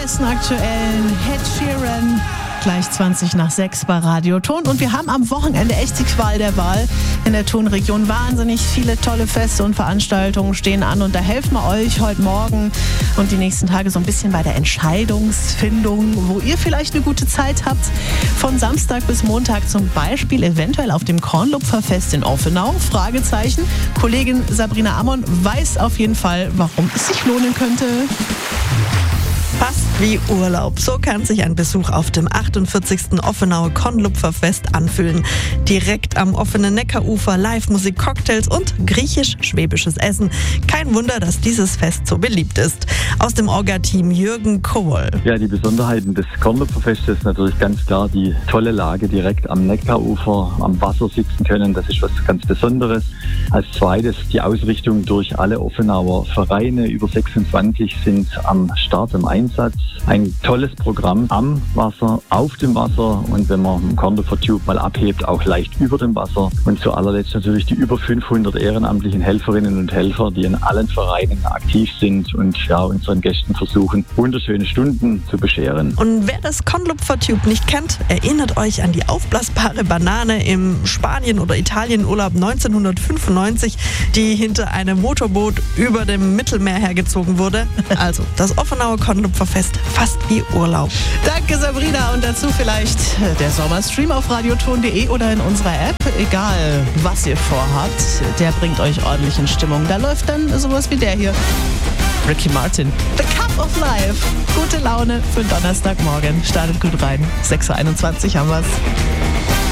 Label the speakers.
Speaker 1: neuesten aktuellen Ed Sheeran. Gleich 20 nach 6 bei Radio Ton. Und wir haben am Wochenende echt die Qual der Wahl in der Tonregion. Wahnsinnig viele tolle Feste und Veranstaltungen stehen an. Und da helfen wir euch heute Morgen und die nächsten Tage so ein bisschen bei der Entscheidungsfindung, wo ihr vielleicht eine gute Zeit habt. Von Samstag bis Montag zum Beispiel eventuell auf dem Kornlupferfest in Offenau. Fragezeichen. Kollegin Sabrina Ammon weiß auf jeden Fall, warum es sich lohnen könnte.
Speaker 2: Fast wie Urlaub. So kann sich ein Besuch auf dem 48. Offenauer Kornlupferfest anfühlen. Direkt am offenen Neckarufer, Live-Musik, Cocktails und griechisch-schwäbisches Essen. Kein Wunder, dass dieses Fest so beliebt ist. Aus dem Orga-Team Jürgen Kohl.
Speaker 3: Ja, die Besonderheiten des Kornlupferfestes ist natürlich ganz klar die tolle Lage direkt am Neckarufer, am Wasser sitzen können. Das ist was ganz Besonderes. Als zweites die Ausrichtung durch alle Offenauer Vereine. Über 26 sind am Start im Einsatz. Ein tolles Programm am Wasser, auf dem Wasser und wenn man im Kornlupfer-Tube mal abhebt, auch leicht über dem Wasser. Und zu allerletzt natürlich die über 500 ehrenamtlichen Helferinnen und Helfer, die in allen Vereinen aktiv sind und ja, unseren Gästen versuchen, wunderschöne Stunden zu bescheren.
Speaker 2: Und wer das Kornlupfer-Tube nicht kennt, erinnert euch an die aufblasbare Banane im Spanien- oder Italienurlaub 1995, die hinter einem Motorboot über dem Mittelmeer hergezogen wurde. Also das Offenauer Kornlupferfest fast wie Urlaub.
Speaker 1: Danke Sabrina und dazu vielleicht der Sommerstream auf radioton.de oder in unserer App. Egal was ihr vorhabt, der bringt euch ordentlich in Stimmung. Da läuft dann sowas wie der hier. Ricky Martin. The Cup of Life. Gute Laune für Donnerstagmorgen. Startet gut rein. 6.21 Uhr haben wir's.